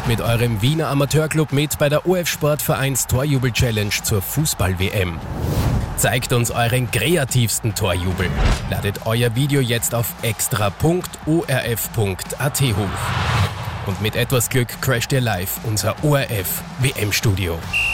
Macht mit eurem Wiener Amateurclub mit bei der OF Sportvereins Torjubel-Challenge zur Fußball-WM. Zeigt uns euren kreativsten Torjubel. Ladet euer Video jetzt auf extra.orf.at hoch. Und mit etwas Glück crasht ihr live unser ORF WM-Studio.